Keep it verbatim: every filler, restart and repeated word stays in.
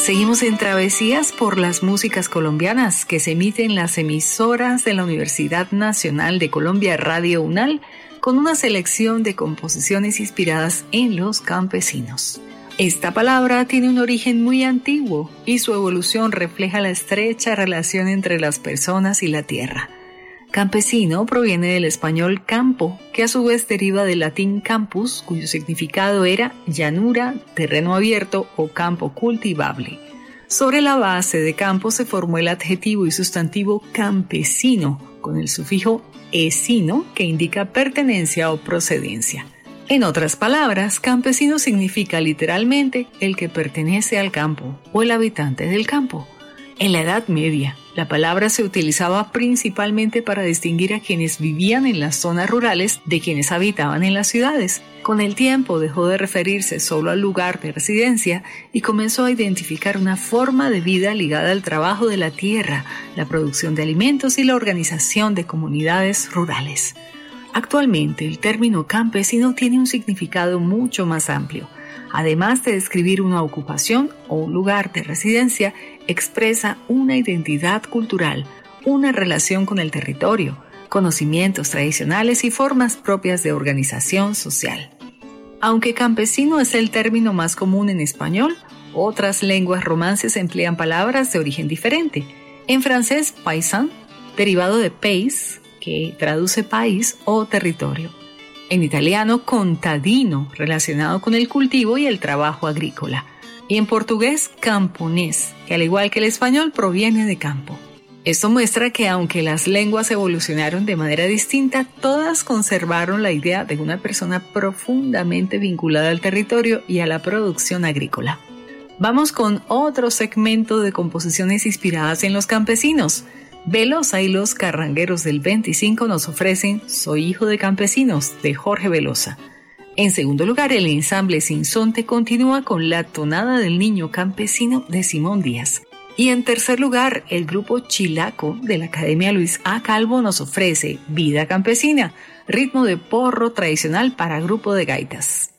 Seguimos en travesías por las músicas colombianas que se emiten en las emisoras de la Universidad Nacional de Colombia, Radio UNAL, con una selección de composiciones inspiradas en los campesinos. Esta palabra tiene un origen muy antiguo y su evolución refleja la estrecha relación entre las personas y la tierra. Campesino proviene del español campo, que a su vez deriva del latín campus, cuyo significado era llanura, terreno abierto o campo cultivable. Sobre la base de campo se formó el adjetivo y sustantivo campesino, con el sufijo esino, que indica pertenencia o procedencia. En otras palabras, campesino significa literalmente el que pertenece al campo o el habitante del campo. En la Edad Media, la palabra se utilizaba principalmente para distinguir a quienes vivían en las zonas rurales de quienes habitaban en las ciudades. Con el tiempo dejó de referirse solo al lugar de residencia y comenzó a identificar una forma de vida ligada al trabajo de la tierra, la producción de alimentos y la organización de comunidades rurales. Actualmente, el término campesino tiene un significado mucho más amplio. Además de describir una ocupación o un lugar de residencia, expresa una identidad cultural, una relación con el territorio, conocimientos tradicionales y formas propias de organización social. Aunque campesino es el término más común en español, otras lenguas romances emplean palabras de origen diferente. En francés, paysan, derivado de pays, que traduce país o territorio. En italiano, contadino, relacionado con el cultivo y el trabajo agrícola. Y en portugués, camponés, que al igual que el español proviene de campo. Esto muestra que aunque las lenguas evolucionaron de manera distinta, todas conservaron la idea de una persona profundamente vinculada al territorio y a la producción agrícola. Vamos con otro segmento de composiciones inspiradas en los campesinos. Velosa y los Carrangueros del veinticinco nos ofrecen Soy hijo de campesinos, de Jorge Velosa. En segundo lugar, el ensamble Sinsonte continúa con La tonada del niño campesino de Simón Díaz. Y en tercer lugar, el grupo Chilaco de la Academia Luis A. Calvo nos ofrece Vida campesina, ritmo de porro tradicional para grupo de gaitas.